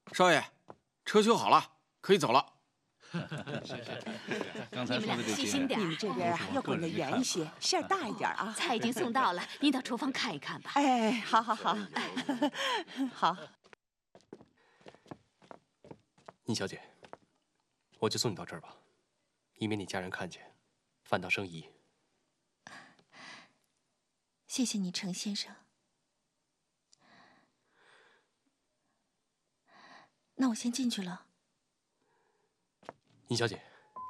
少爷，车修好了，可以走了。 刚才说的这些， 你们这边啊，要滚得圆一些，馅儿大一点啊。 菜已经送到了，您到厨房看一看吧。 哎，好好好，好。 殷小姐，我就送你到这儿吧，以免你家人看见，反倒生疑。 谢谢你，程先生。那我先进去了。 殷小姐，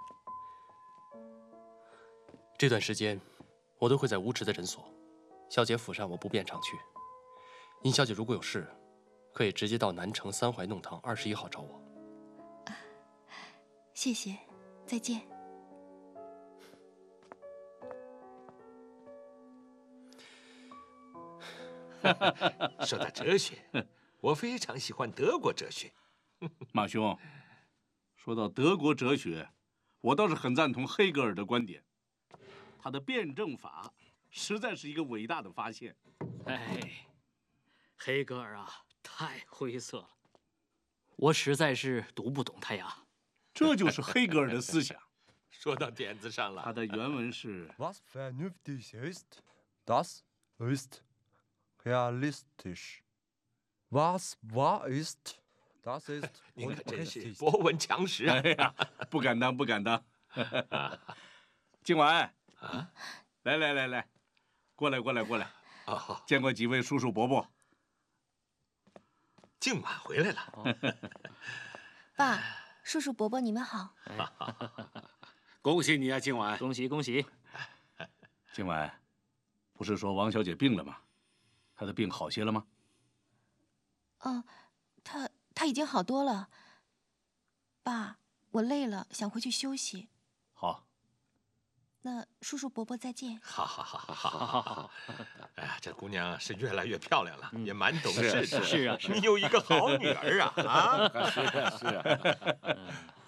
这段时间我都会在无职的诊所，小姐府上我不便常去。殷小姐如果有事，可以直接到南城三槐弄堂21号找我。 谢谢，再见。 说到哲学，我非常喜欢德国哲学。 马兄，说到德国哲学，我倒是很赞同黑格尔的观点，他的辩证法实在是一个伟大的发现。 哎，黑格尔啊，太灰色了，我实在是读不懂他呀。 这就是黑格尔的思想。 说到点子上了。 他的原文是 Was vernünftig ist, das ist realistisch. Was wahr ist, das ist 您可真是 unrealistisch. 博闻强识啊！ 哎呀，不敢当，不敢当。静婉啊， 来，过来。 哦， 见过几位叔叔伯伯。 静婉回来了。 爸，叔叔伯伯，你们好。 恭喜你啊，静婉！ 恭喜恭喜！ 静婉，不是说王小姐病了吗？她的病好些了吗？ 哦，他已经好多了。爸，我累了，想回去休息。 好。 那叔叔伯伯再见。 好。哎呀，这姑娘是越来越漂亮了，也蛮懂事的。 是啊， 你有一个好女儿啊！啊， 是啊。